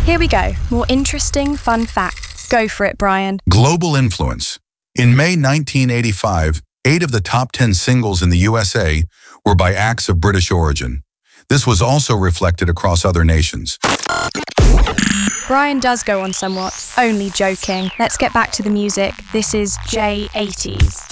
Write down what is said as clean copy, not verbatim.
Here we go. More interesting, fun facts. Go for it, Brian. Global influence. In May 1985, 8 of the top 10 singles in the USA were by acts of British origin. This was also reflected across other nations. Brian does go on somewhat. Only joking. Let's get back to the music. This is J80s.